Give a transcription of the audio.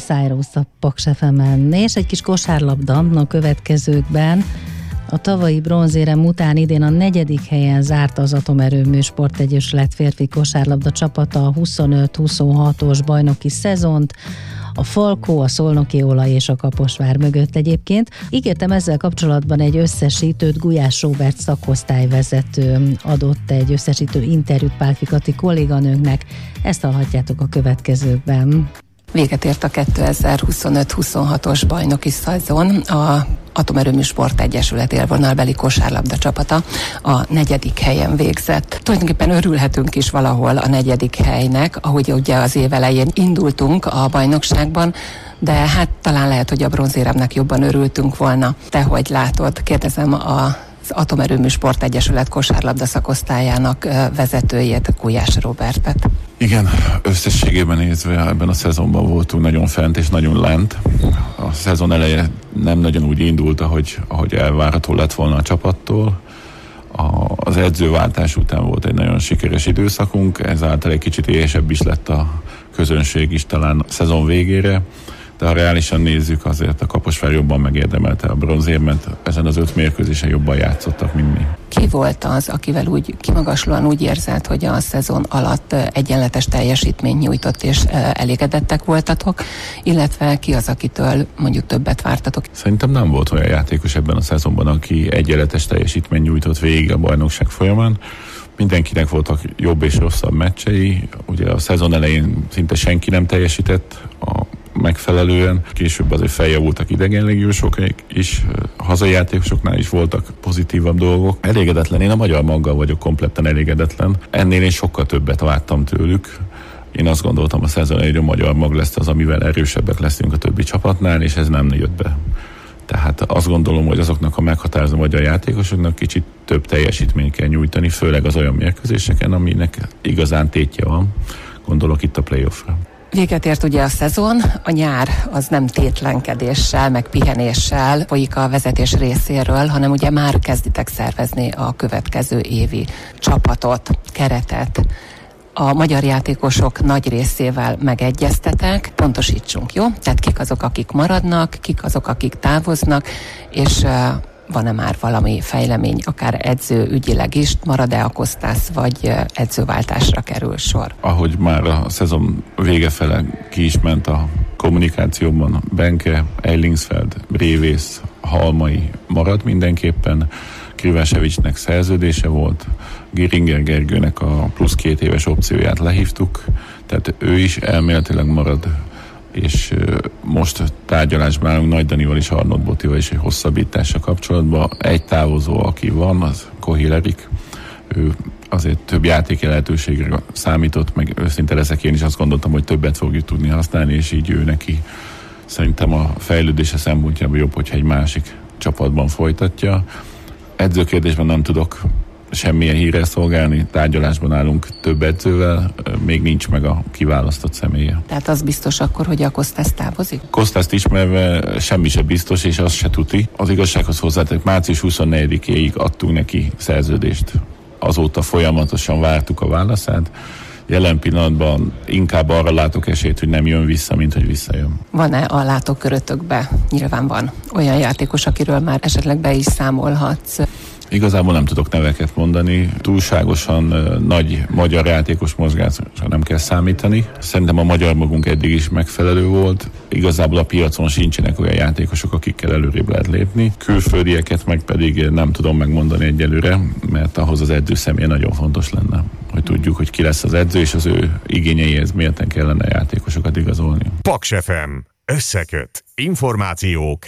Cyrus a Paks FM-en, és egy kis kosárlabda a következőkben. A tavalyi bronzérem után idén a 4. helyen zárt az Atomerőmű Sportegyesület férfi kosárlabda csapata a 25-26-os bajnoki szezont, a Falkó, a Szolnoki Olaj és a Kaposvár mögött egyébként. Ígértem ezzel kapcsolatban egy összesítőt, Gulyás Róbert szakosztályvezető adott egy összesítő interjút Pálffy Kati kolléganőnknek. Ezt hallhatjátok a következőkben. Véget ért a 2025-26-os bajnoki szezon. A Atomerőmű Sportegyesület élvonalbeli kosárlabda csapata a 4. helyen végzett. Tulajdonképpen örülhetünk is valahol a 4. helynek, ahogy ugye az év elején indultunk a bajnokságban, de hát talán lehet, hogy a bronzéremnek jobban örültünk volna. Te hogy látod? Kérdezem az Atomerőmű Sportegyesület kosárlabda szakosztályának vezetőjét, Gulyás Róbertet. Igen, összességében nézve ebben a szezonban voltunk nagyon fent és nagyon lent. A szezon eleje nem nagyon úgy indult, ahogy elvárható lett volna a csapattól. Az edzőváltás után volt egy nagyon sikeres időszakunk, ezáltal egy kicsit éhesebb is lett a közönség is talán a szezon végére. De ha reálisan nézzük, azért a Kaposvár jobban megérdemelte a bronzérmet, ezen az 5 mérkőzésen jobban játszottak, mint mi. Ki volt az, akivel úgy kimagaslóan úgy érzed, hogy a szezon alatt egyenletes teljesítményt nyújtott és elégedettek voltatok, illetve ki az, akitől mondjuk többet vártatok? Szerintem nem volt olyan játékos ebben a szezonban, aki egyenletes teljesítményt nyújtott végig a bajnokság folyamán. Mindenkinek voltak jobb és rosszabb meccsei. Ugye a szezon elején szinte senki nem teljesített megfelelően. Később azért feljavultak idegen légiósok is, hazai játékosoknál is voltak pozitívabb dolgok. Elégedetlen, én a magyar maggal vagyok kompletten elégedetlen. Ennél én sokkal többet vártam tőlük. Én azt gondoltam a szezon elején, a magyar mag lesz az, amivel erősebbek leszünk a többi csapatnál, és ez nem jött be. Tehát azt gondolom, hogy azoknak a meghatározó magyar játékosoknak kicsit több teljesítményt kell nyújtani, főleg az olyan mérkőzéseken, aminek igazán tétje van. Gondolok itt a playoffra. Véget ért ugye a szezon, a nyár az nem tétlenkedéssel, meg pihenéssel folyik a vezetés részéről, hanem ugye már kezditek szervezni a következő évi csapatot, keretet. A magyar játékosok nagy részével megegyeztetek, pontosítsunk, jó? Tehát kik azok, akik maradnak, kik azok, akik távoznak, és van-e már valami fejlemény, akár edzőügyileg is, marad-e a Kosztász, vagy edzőváltásra kerül sor? Ahogy már a szezon vége fele ki is ment a kommunikációban, Benke, Eilingsfeld, Révész, Halmai marad mindenképpen, Krivásevicsnek szerződése volt, Giringer Gergőnek a plusz 2 éves opcióját lehívtuk, tehát ő is elméletileg marad, és most tárgyalásban állunk Nagy Danival és Arnold Botival is egy hosszabbítással kapcsolatban. Egy távozó, aki van, az Kohil Erik. Ő azért több játéki lehetőségre számított, meg őszinte leszek, én is azt gondoltam, hogy többet fogjuk tudni használni, és így ő neki szerintem a fejlődése szempontjából jobb, hogyha egy másik csapatban folytatja. Edzőkérdésben nem tudok semmilyen hírrel szolgálni, tárgyalásban állunk több edzővel, még nincs meg a kiválasztott személye. Tehát az biztos akkor, hogy a Kosztász távozik? Kosztászt ismerve semmi se biztos, és az se tuti. Az igazsághoz hozzátek, március 24-éig adtunk neki szerződést. Azóta folyamatosan vártuk a válaszát. Jelen pillanatban inkább arra látok esélyt, hogy nem jön vissza, mint hogy visszajön. Van-e a látókörötökbe? Nyilván van olyan játékos, akiről már esetleg be is számolhatsz. Igazából nem tudok neveket mondani. Túlságosan nagy magyar játékos mozgásra nem kell számítani. Szerintem a magyar magunk eddig is megfelelő volt. Igazából a piacon sincsenek olyan játékosok, akikkel előrébb lehet lépni. Külföldieket meg pedig nem tudom megmondani egyelőre, mert ahhoz az edző személye nagyon fontos lenne, hogy tudjuk, hogy ki lesz az edző, és az ő igényeihez mérten kellene játékosokat igazolni. Paks FM. Összeköt. Információk